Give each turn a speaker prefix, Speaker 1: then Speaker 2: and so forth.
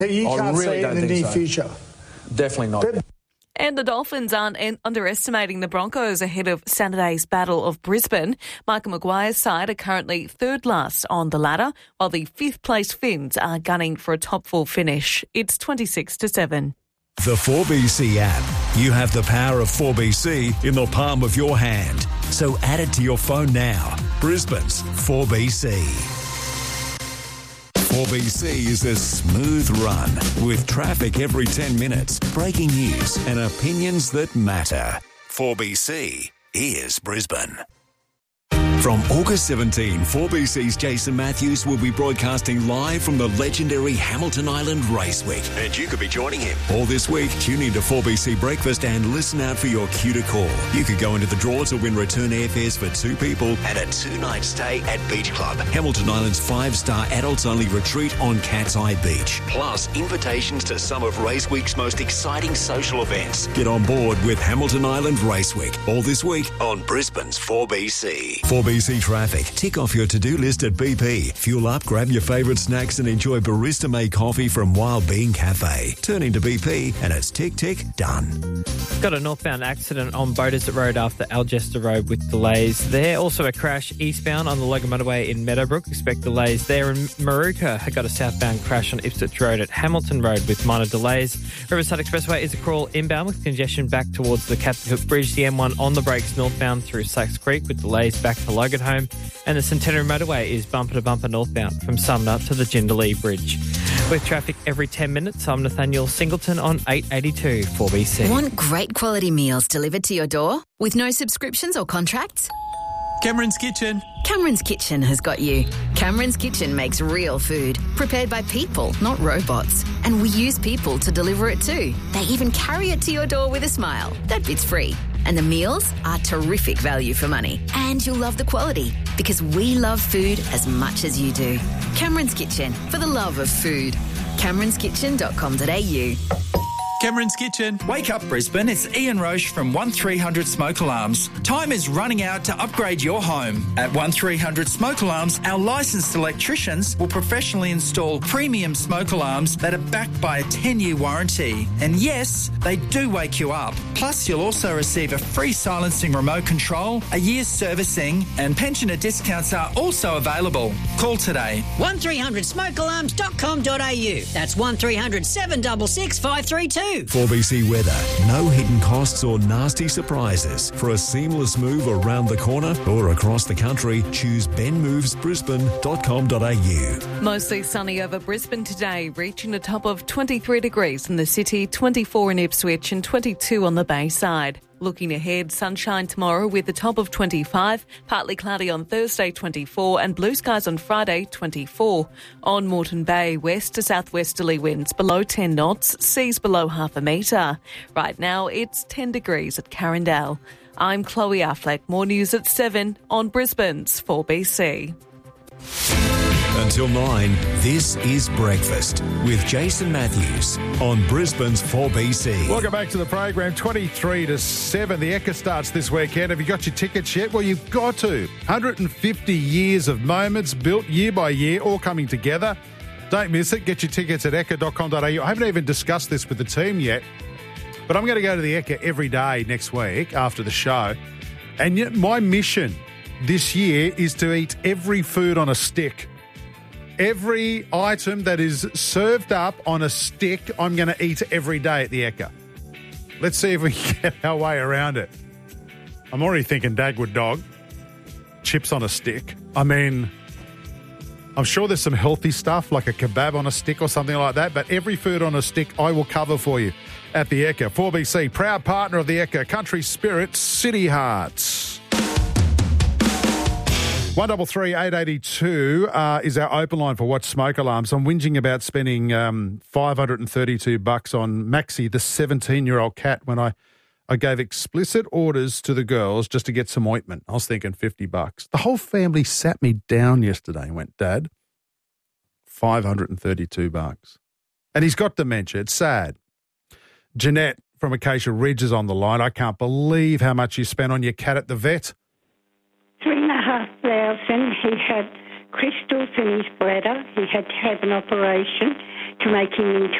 Speaker 1: You can't see it in the near future.
Speaker 2: Definitely not.
Speaker 3: And the Dolphins aren't underestimating the Broncos ahead of Saturday's Battle of Brisbane. Michael Maguire's side are currently third last on the ladder, while the fifth-place Finns are gunning for a top-four finish. It's 26-7.
Speaker 4: The 4BC app. You have the power of 4BC in the palm of your hand. So add it to your phone now. Brisbane's 4BC. 4BC is a smooth run with traffic every 10 minutes, breaking news and opinions that matter. 4BC is Brisbane. From August 17, 4BC's Jason Matthews will be broadcasting live from the legendary Hamilton Island Race Week. And you could be joining him. All this week, tune in to 4BC Breakfast and listen out for your cue to call. You could go into the draw to win return airfares for two people and a two-night stay at Beach Club, Hamilton Island's 5-star adults-only retreat on Cat's Eye Beach. Plus, invitations to some of Race Week's most exciting social events. Get on board with Hamilton Island Race Week. All this week on Brisbane's 4BC. 4BC traffic. Tick off your to-do list at BP. Fuel up, grab your favourite snacks and enjoy barista-made coffee from Wild Bean Cafe. Turn into BP and it's tick, tick, done.
Speaker 5: Got a northbound accident on Boaters Road after Algester Road with delays there. Also a crash eastbound on the Logan Motorway in Meadowbrook. Expect delays there. In Maruka, got a southbound crash on Ipswich Road at Hamilton Road with minor delays. Riverside Expressway is a crawl inbound with congestion back towards the Captain Hook Bridge. The M1 on the brakes northbound through Sykes Creek with delays back to Logan Home, and the Centenary Motorway is bumper to bumper northbound from Sumner to the Jindalee Bridge. With traffic every 10 minutes, I'm Nathaniel Singleton on 882 4BC.
Speaker 6: Want great quality meals delivered to your door with no subscriptions or contracts?
Speaker 7: Cameron's Kitchen.
Speaker 6: Cameron's Kitchen has got you. Cameron's Kitchen makes real food, prepared by people, not robots. And we use people to deliver it too. They even carry it to your door with a smile. That bit's free. And the meals are terrific value for money. And you'll love the quality, because we love food as much as you do. Cameron's Kitchen, for the love of food. cameronskitchen.com.au.
Speaker 7: Cameron's Kitchen. Wake up, Brisbane. It's Ian Roche from 1300 Smoke Alarms. Time is running out to upgrade your home. At 1300 Smoke Alarms, our licensed electricians will professionally install premium smoke alarms that are backed by a 10-year warranty. And yes, they do wake you up. Plus, you'll also receive a free silencing remote control, a year's servicing, and pensioner discounts are also available. Call today.
Speaker 8: 1300smokealarms.com.au. That's 1300 766 532.
Speaker 4: 4BC weather. No hidden costs or nasty surprises. For a seamless move around the corner or across the country, choose benmovesbrisbane.com.au.
Speaker 3: Mostly sunny over Brisbane today, reaching a top of 23 degrees in the city, 24 in Ipswich and 22 on the Bayside. Looking ahead, sunshine tomorrow with a top of 25, partly cloudy on Thursday 24 and blue skies on Friday 24. On Moreton Bay, west to southwesterly winds below 10 knots, seas below half a metre. Right now it's 10 degrees at Carindale. I'm Chloe Affleck. More news at 7 on Brisbane's 4BC.
Speaker 4: Until 9, this is Breakfast with Jason Matthews on Brisbane's 4BC.
Speaker 9: Welcome back to the program. 23-7. The Ekka starts this weekend. Have you got your tickets yet? Well, you've got to. 150 years of moments built year by year, all coming together. Don't miss it. Get your tickets at ekka.com.au. I haven't even discussed this with the team yet, but I'm going to go to the Ekka every day next week after the show. And yet my mission this year is to eat every food on a stick. Every item that is served up on a stick, I'm going to eat every day at the Ekka. Let's see if we can get our way around it. I'm already thinking Dagwood dog, chips on a stick. I mean, I'm sure there's some healthy stuff like a kebab on a stick or something like that, but every food on a stick I will cover for you at the Ekka. 4BC, proud partner of the Ekka, Country Spirit, City Hearts. 133 882 is our open line for Watch Smoke Alarms. I'm whinging about spending $532 on Maxie, the 17-year-old cat, when I gave explicit orders to the girls just to get some ointment. I was thinking $50. The whole family sat me down yesterday and went, Dad, $532. And he's got dementia. It's sad. Jeanette from Acacia Ridge is on the line. I can't believe how much you spent on your cat at the vet.
Speaker 10: $3,500. He had
Speaker 2: crystals in his bladder. He had to have an operation to make him into